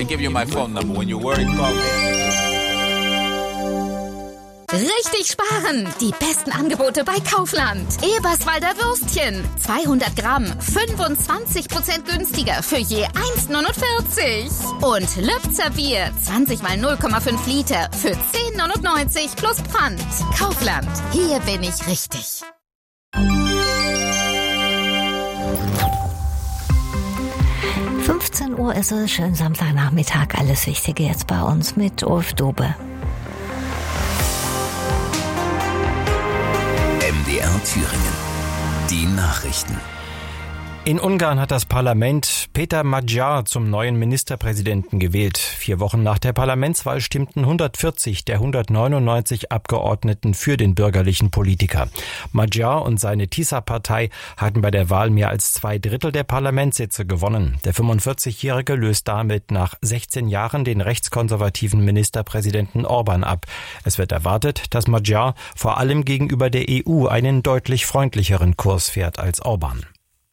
can give you my phone number. When you're worried, call me. Richtig sparen! Die besten Angebote bei Kaufland. Eberswalder Würstchen. 200 Gramm, 25% günstiger für je 1,49. Und Lübzer Bier, 20 mal 0,5 Liter für 10,99 plus Pfand. Kaufland, hier bin ich richtig. Uhr ist es, schönen Samstagnachmittag. Alles Wichtige jetzt bei uns mit Ulf Dobe. MDR Thüringen. Die Nachrichten. In Ungarn hat das Parlament Péter Magyar zum neuen Ministerpräsidenten gewählt. 4 Wochen nach der Parlamentswahl stimmten 140 der 199 Abgeordneten für den bürgerlichen Politiker. Magyar und seine TISA-Partei hatten bei der Wahl mehr als 2/3 der Parlamentssitze gewonnen. Der 45-Jährige löst damit nach 16 Jahren den rechtskonservativen Ministerpräsidenten Orbán ab. Es wird erwartet, dass Magyar vor allem gegenüber der EU einen deutlich freundlicheren Kurs fährt als Orbán.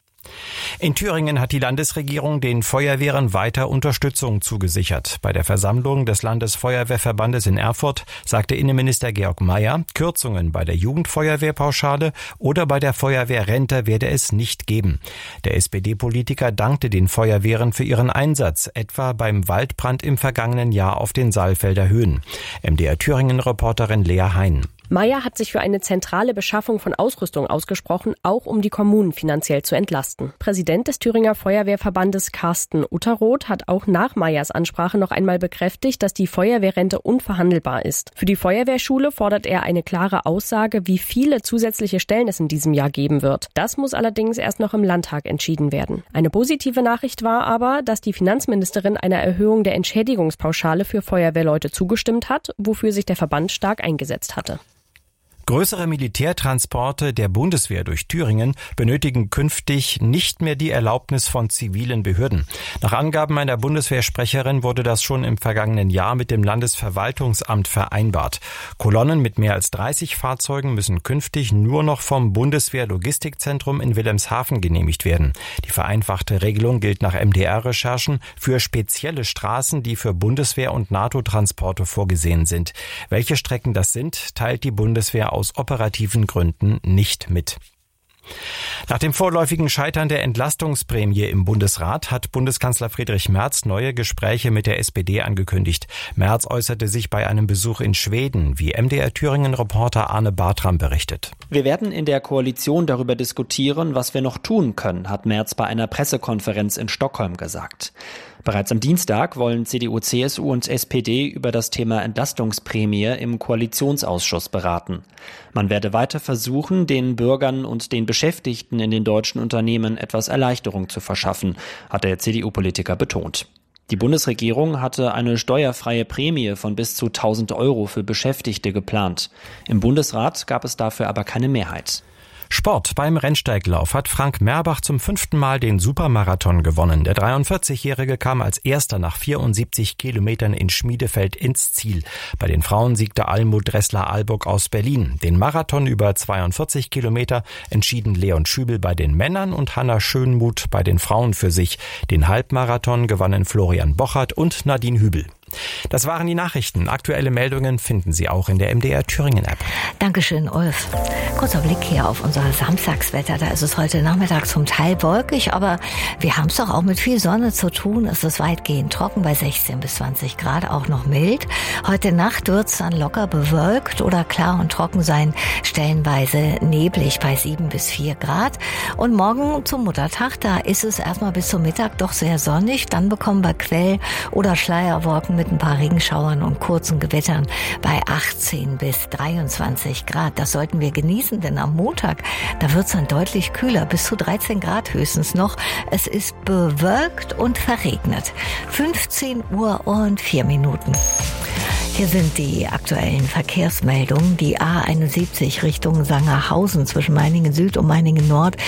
In Thüringen hat die Landesregierung den Feuerwehren weiter Unterstützung zugesichert. Bei der Versammlung des Landesfeuerwehrverbandes in Erfurt sagte Innenminister Georg Mayer, Kürzungen bei der Jugendfeuerwehrpauschale oder bei der Feuerwehrrente werde es nicht geben. Der SPD-Politiker dankte den Feuerwehren für ihren Einsatz, etwa beim Waldbrand im vergangenen Jahr auf den Saalfelder Höhen. MDR Thüringen-Reporterin Lea Hein. Mayer hat sich für eine zentrale Beschaffung von Ausrüstung ausgesprochen, auch um die Kommunen finanziell zu entlasten. Präsident des Thüringer Feuerwehrverbandes Carsten Utterroth hat auch nach Mayers Ansprache noch einmal bekräftigt, dass die Feuerwehrrente unverhandelbar ist. Für die Feuerwehrschule fordert er eine klare Aussage, wie viele zusätzliche Stellen es in diesem Jahr geben wird. Das muss allerdings erst noch im Landtag entschieden werden. Eine positive Nachricht war aber, dass die Finanzministerin einer Erhöhung der Entschädigungspauschale für Feuerwehrleute zugestimmt hat, wofür sich der Verband stark eingesetzt hatte. Größere Militärtransporte der Bundeswehr durch Thüringen benötigen künftig nicht mehr die Erlaubnis von zivilen Behörden. Nach Angaben einer Bundeswehrsprecherin wurde das schon im vergangenen Jahr mit dem Landesverwaltungsamt vereinbart. Kolonnen mit mehr als 30 Fahrzeugen müssen künftig nur noch vom Bundeswehr-Logistikzentrum in Wilhelmshaven genehmigt werden. Die vereinfachte Regelung gilt nach MDR-Recherchen für spezielle Straßen, die für Bundeswehr- und NATO-Transporte vorgesehen sind. Welche Strecken das sind, teilt die Bundeswehr aus operativen Gründen nicht mit. Nach dem vorläufigen Scheitern der Entlastungsprämie im Bundesrat hat Bundeskanzler Friedrich Merz neue Gespräche mit der SPD angekündigt. Merz äußerte sich bei einem Besuch in Schweden, wie MDR Thüringen-Reporter Arne Bartram berichtet. Wir werden in der Koalition darüber diskutieren, was wir noch tun können, hat Merz bei einer Pressekonferenz in Stockholm gesagt. Bereits am Dienstag wollen CDU, CSU und SPD über das Thema Entlastungsprämie im Koalitionsausschuss beraten. Man werde weiter versuchen, den Bürgern und den Beschäftigten in den deutschen Unternehmen etwas Erleichterung zu verschaffen, hat der CDU-Politiker betont. Die Bundesregierung hatte eine steuerfreie Prämie von bis zu 1.000 € für Beschäftigte geplant. Im Bundesrat gab es dafür aber keine Mehrheit. Sport. Beim Rennsteiglauf hat Frank Merbach zum 5. Mal den Supermarathon gewonnen. Der 43-Jährige kam als Erster nach 74 Kilometern in Schmiedefeld ins Ziel. Bei den Frauen siegte Almut Dressler-Alburg aus Berlin. Den Marathon über 42 Kilometer entschieden Leon Schübel bei den Männern und Hanna Schönmuth bei den Frauen für sich. Den Halbmarathon gewannen Florian Bochert und Nadine Hübel. Das waren die Nachrichten. Aktuelle Meldungen finden Sie auch in der MDR Thüringen App. Dankeschön, Ulf. Kurzer Blick hier auf unser Samstagswetter. Da ist es heute Nachmittag zum Teil wolkig, aber wir haben es doch auch mit viel Sonne zu tun. Es ist weitgehend trocken bei 16 bis 20 Grad, auch noch mild. Heute Nacht wird es dann locker bewölkt oder klar und trocken sein, stellenweise neblig bei 7 bis 4 Grad. Und morgen zum Muttertag, da ist es erstmal bis zum Mittag doch sehr sonnig. Dann bekommen wir Quell- oder Schleierwolken mit ein paar Regenschauern und kurzen Gewittern bei 18 bis 23 Grad. Das sollten wir genießen, denn am Montag, da wird es dann deutlich kühler, bis zu 13 Grad höchstens noch. Es ist bewölkt und verregnet. 15 Uhr und 4 Minuten. Hier sind die aktuellen Verkehrsmeldungen. Die A71 Richtung Sangerhausen zwischen Meiningen Süd und Meiningen Nord